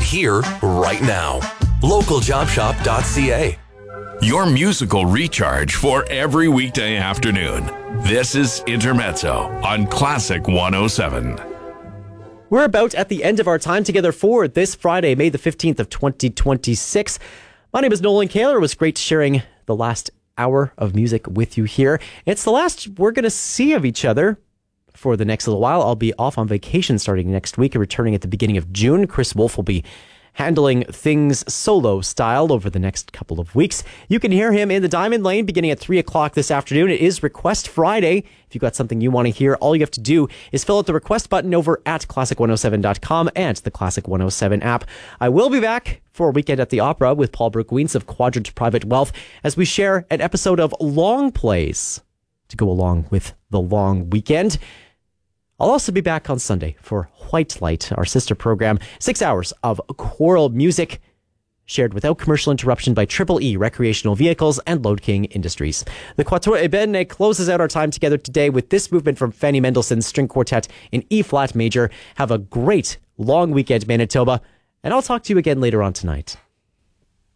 here, right now. Localjobshop.ca. Your musical recharge for every weekday afternoon. This is Intermezzo on Classic 107. We're about at the end of our time together for this Friday, May the 15th of 2026. My name is Nolan Kaler. It was great sharing the last hour of music with you here. It's the last we're going to see of each other for the next little while. I'll be off on vacation starting next week and returning at the beginning of June. Chris Wolf will be handling things solo style over the next couple of weeks. You can hear him in the Diamond Lane beginning at 3 o'clock this afternoon. It is Request Friday. If you've got something you want to hear, all you have to do is fill out the request button over at classic107.com and the Classic 107 app. I will be back for a weekend at the Opera with Paul Burgweens of Quadrant Private Wealth as we share an episode of Long Plays to go along with the long weekend. I'll also be back on Sunday for White Light, our sister program. 6 hours of choral music shared without commercial interruption by Triple E Recreational Vehicles and Lode King Industries. The Quatuor Ebene closes out our time together today with this movement from Fanny Mendelssohn's String Quartet in E-flat major. Have a great long weekend, Manitoba, and I'll talk to you again later on tonight.